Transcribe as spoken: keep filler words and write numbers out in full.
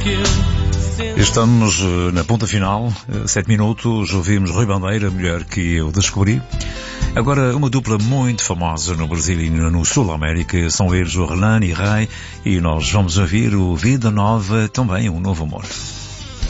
Estamos na ponta final, sete minutos, ouvimos Rui Bandeira, a mulher que eu descobri. Agora, uma dupla muito famosa no Brasil e no Sul-América, são eles o Renan e Ray, e nós vamos ouvir o Vida Nova, também um novo amor.